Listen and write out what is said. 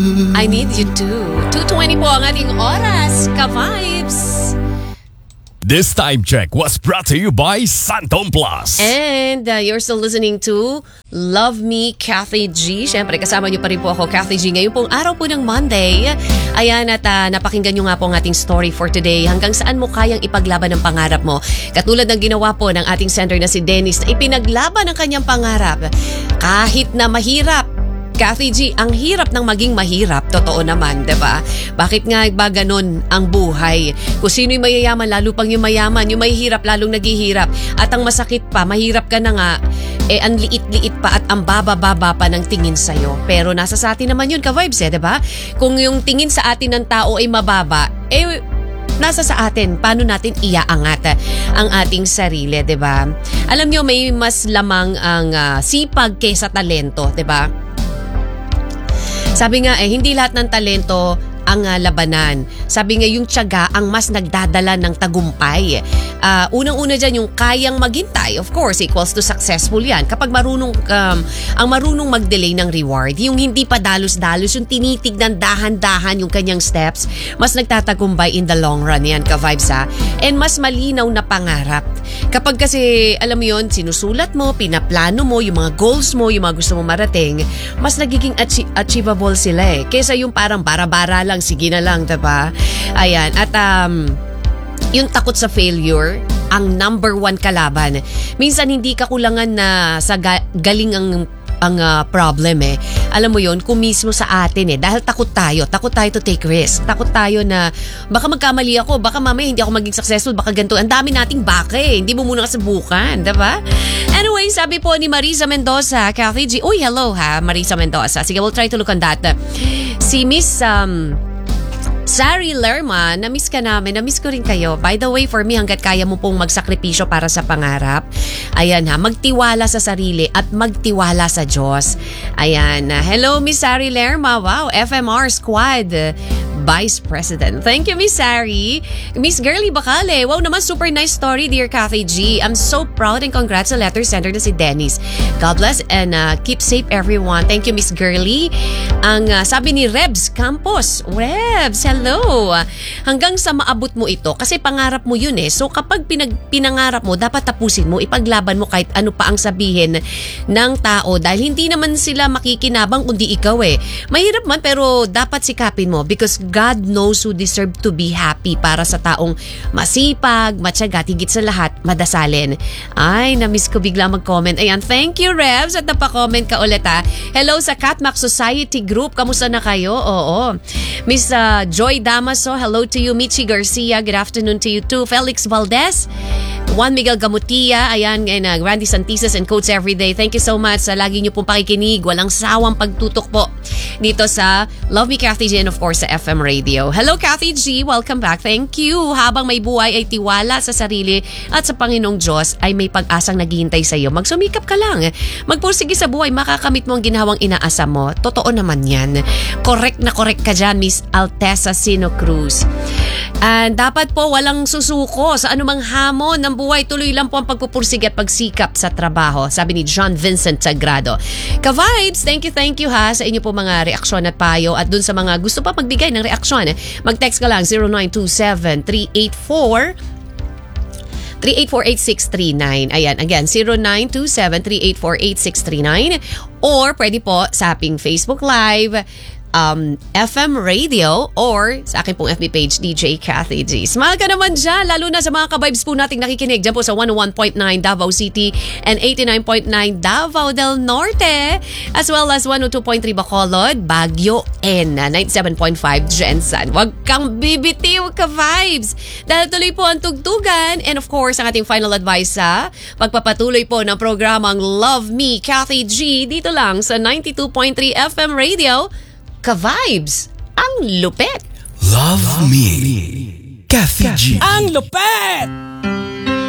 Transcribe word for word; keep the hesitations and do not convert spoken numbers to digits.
I need you too. two twenty po ang ating oras, ka-vibes. This time check was brought to you by Santom Plus. And uh, you're still listening to Love Me, Kathy G. Siyempre, kasama niyo pa rin po ako, Kathy G. Ngayon pong araw po ng Monday. Ayan, at uh, napakinggan niyo nga po ang ating story for today. Hanggang saan mo kayang ipaglaban ang pangarap mo? Katulad ng ginawa po ng ating sender na si Dennis na ipinaglaban ang kanyang pangarap. Kahit na mahirap. Kathy G, ang hirap ng maging mahirap, totoo naman, diba? Bakit nga ba ganun ang buhay? Kung sino'y mayayaman, lalo pang yung mayaman, yung mahihirap, lalong naghihirap. At ang masakit pa, mahirap ka na nga, eh ang liit-liit pa at ang baba-baba pa ng tingin sa'yo. Pero nasa sa atin naman yun, ka-vibes eh, diba? Kung yung tingin sa atin ng tao ay mababa, eh nasa sa atin, paano natin iaangat ang ating sarili, diba? Alam nyo, may mas lamang ang uh, sipag kaysa talento, diba? Sabi nga eh, hindi lahat ng talento ang uh, labanan. Sabi nga yung tiyaga ang mas nagdadala ng tagumpay. Uh, unang-una dyan yung kayang maghintay, of course, equals to successful yan. Kapag marunong, um, ang marunong mag-delay ng reward, yung hindi pa dalos-dalos, yung tinitignan dahan-dahan yung kanyang steps, mas nagtatagumpay in the long run yan, ka-vibes ha. And mas malinaw na pangarap. Kapag kasi, alam mo yun, sinusulat mo, pinaplano mo, yung mga goals mo, yung mga gusto mo marating, mas nagiging achi- achievable sila eh. Kesa yung parang bara-bara lang, sige na lang, diba? Ayan, at um, yung takot sa failure, ang number one kalaban. Minsan hindi ka kulangan na sa ga- galing ang ang uh, problem eh. Alam mo yon, kung mismo sa atin eh. Dahil takot tayo. Takot tayo to take risk. Takot tayo na baka magkamali ako. Baka mamaya hindi ako maging successful. Baka ganito. Ang dami nating baka eh. Hindi mo muna kasubukan. Diba? Anyway, sabi po ni Marisa Mendoza, Kathy G. Uy, hello ha, Marisa Mendoza. Sige, we'll try to look on that. Si Miss um, Sari Lerma, na-miss ka namin. Na-miss ko rin kayo. By the way, for me, hanggat kaya mo pong magsakripisyo para sa pangarap, ayan ha, magtiwala sa sarili at magtiwala sa Diyos. Ayan. Hello, Miss Sari Lerma. Wow, F M R Squad Vice President. Thank you, Miss Sari. Miss Girly Bacale. Wow naman, super nice story, dear Kathy G. I'm so proud and congrats sa letter sender na si Dennis. God bless and uh, keep safe everyone. Thank you, Miss Girly. Ang uh, sabi ni Rebs Campos. Rebs, hello. Hanggang sa maabot mo ito kasi pangarap mo yun eh. So kapag pinag, pinangarap mo, dapat tapusin mo, ipaglaban mo kahit ano pa ang sabihin ng tao dahil hindi naman sila makikinabang kundi ikaw eh. Mahirap man pero dapat sikapin mo because God knows who deserve to be happy para sa taong masipag, matyaga, higit sa lahat, madasalin. Ay, na-miss ko bigla mag-comment. Ayan, thank you, Revs, at napakomment ka ulit ha. Hello sa Catmac Society Group. Kamusta na kayo? Oo. Miss uh, Joy Damaso, hello to you. Michi Garcia, good afternoon to you too. Felix Valdez, Juan Miguel Gamutia, ayan, and uh, Randy Santises and Coach Everyday. Thank you so much sa lagi niyo pong pakikinig. Walang sawang pagtutok po dito sa Love Me, Kathy G, and of course sa F M Radio. Hello, Kathy G. Welcome back. Thank you. Habang may buhay ay tiwala sa sarili at sa Panginoong Diyos ay may pag-asang naghihintay sa iyo. Magsumikap ka lang. Magpursige sa buhay. Makakamit mo ang ginawang inaasa mo. Totoo naman yan. Correct na correct ka dyan, Miss Altesa Sino Cruz. And dapat po walang susuko sa anumang hamon ng buhay. Tuloy lang po ang pagpupursige at pagsikap sa trabaho. Sabi ni John Vincent Sagrado. Ka-vibes, thank you, thank you ha sa inyo po mga reaksyon at payo at dun sa mga gusto pa magbigay ng reaksyon. Mag-text ka lang zero nine two seven, three eight four three eight four, eight six three nine. Ayan, again, zero nine two seven, three eight four, eight six three nine. Or pwede po sa ating Facebook Live, um, F M Radio, or sa akin pong F B page, D J Kathy G. Smile ka naman dyan, lalo na sa mga ka-vibes po nating nakikinig dyan po sa one oh one point nine Davao City and eighty-nine point nine Davao del Norte, as well as one oh two point three Bacolod, Baguio, and ninety-seven point five Jensen. Huwag kang bibitiw, ka-vibes, dahil tuloy po ang tugtugan. And of course, ang ating final advice sa pagpapatuloy po ng programang Love Me, Kathy G, dito lang sa ninety-two point three F M Radio. Ka-vibes, ang lupet. Love, Love me, Kathy G. Ang lupet!